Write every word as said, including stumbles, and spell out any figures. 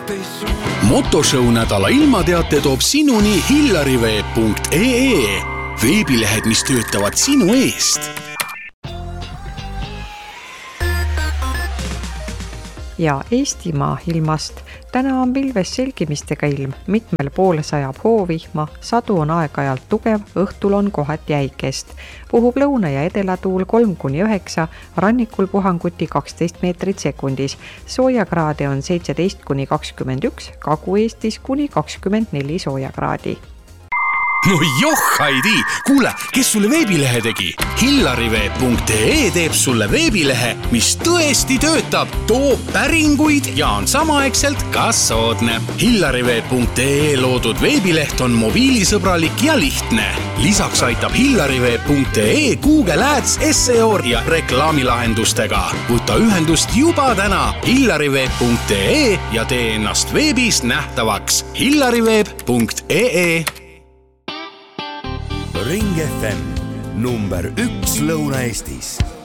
Motoshow nädala ilmateate toob sinuni hillariveeb punkt ee. Veebilehed, mis töötavad sinu eest. Ja Eestimaa ilmast. Täna on pilves selgimistega ilm, mitmel pool sajab hoovihma, sadu on aeg-ajalt tugev, õhtul on kohati jäikest. Puhub lõuna- ja edelatuul kolm kuni üheksa, rannikul puhanguti kaksteist meetrit sekundis. Soojakraade on seitseteist kuni kakskümmend üks, Kagu-Eestis kuni kakskümmend neli soojakraadi. No joh, Heidi! Kuule, kes sulle veebilehe tegi? hillariveeb punkt ee teeb sulle veebilehe, mis tõesti töötab, toob päringuid ja on samaaegselt ka soodne. hillariveeb punkt ee loodud veebileht on mobiilisõbralik ja lihtne. Lisaks aitab hillariveeb punkt ee Google Ads, S E O ja reklaamilahendustega. Võta ühendust juba täna hillariveeb punkt ee ja tee ennast veebis nähtavaks. hillariveeb punkt ee Ring F M number üks Lõuna-Eestis.